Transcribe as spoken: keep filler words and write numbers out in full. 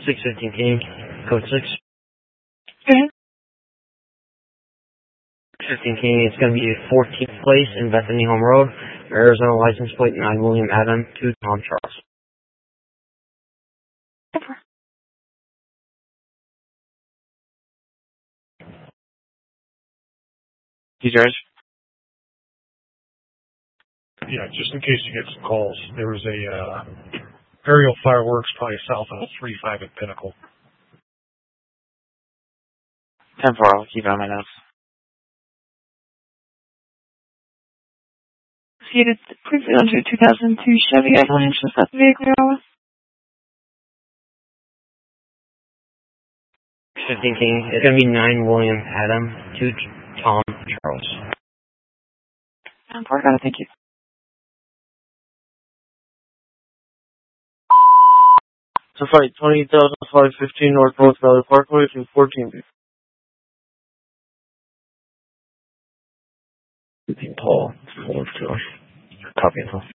six fifteen King, code six. Okay. fifteen King, it's going to be fourteenth place in Bethany Home Road, Arizona license plate nine William Adam, two Tom Charles. You George? Yeah, just in case you get some calls, there was a uh, aerial fireworks probably south of three five at Pinnacle. ten four, I'll keep it on my notes. Proceeded briefly onto a two thousand two Chevy Avalanche. Was that the vehicle you're with? fifteen King, it's going to be nine William Adam, two Tom Charles. ten four, got it, thank you. So flight twenty thousand five fifteen Northwest Valley Parkway to fourteen. Paul, four two. Copy info.